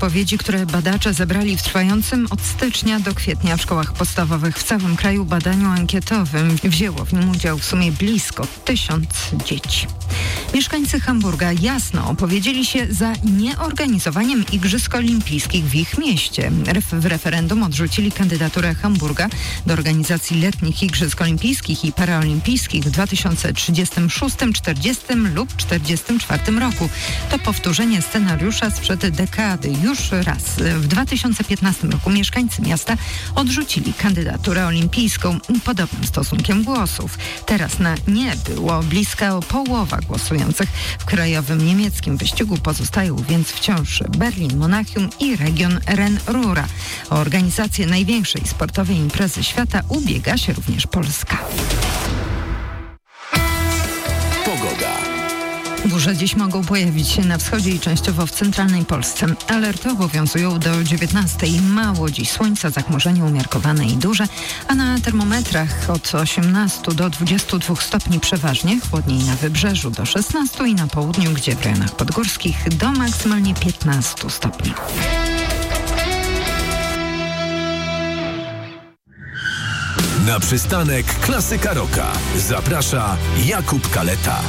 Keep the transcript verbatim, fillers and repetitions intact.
odpowiedzi, które badacze zebrali w trwającym od stycznia do kwietnia w szkołach podstawowych w całym kraju badaniu ankietowym. Wzięło w nim udział w sumie blisko tysiąc dzieci. Mieszkańcy Hamburga jasno opowiedzieli się za nieorganizowaniem Igrzysk Olimpijskich w ich mieście. W referendum odrzucili kandydaturę Hamburga do organizacji letnich Igrzysk Olimpijskich i Paraolimpijskich w dwa tysiące trzydziestym szóstym, czterdziestym lub czterdziestym czwartym roku. To powtórzenie scenariusza sprzed dekady. Już raz w dwa tysiące piętnastym roku mieszkańcy miasta odrzucili kandydaturę olimpijską podobnym stosunkiem głosów. Teraz na nie było bliska połowa głosujących. W krajowym niemieckim wyścigu pozostają więc wciąż Berlin, Monachium i region Ren-Rura. O organizację największej sportowej imprezy świata ubiega się również Polska. Pogoda. Burze dziś mogą pojawić się na wschodzie i częściowo w centralnej Polsce. Alerty obowiązują do dziewiętnastej. Mało dziś słońca, zachmurzenie umiarkowane i duże, a na termometrach od osiemnastu do dwudziestu dwóch stopni przeważnie, chłodniej na wybrzeżu do szesnastu i na południu, gdzie w rejonach podgórskich do maksymalnie piętnastu stopni. Na przystanek Klasyka Rocka zaprasza Jakub Kaleta.